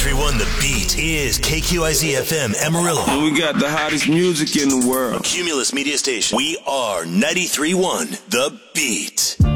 93.1 The Beat is KQIZ FM Amarillo. And we got the hottest music in the world. Cumulus Media Station. We are 93.1 The Beat.